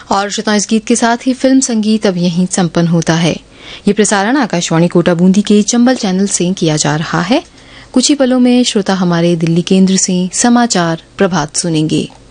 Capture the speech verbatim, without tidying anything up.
और श्रोता, इस गीत के साथ ही फिल्म संगीत अब यहीं संपन्न होता है। ये प्रसारण आकाशवाणी कोटा बूंदी के चंबल चैनल से किया जा रहा है। कुछ ही पलों में श्रोता हमारे दिल्ली केंद्र से समाचार प्रभात सुनेंगे।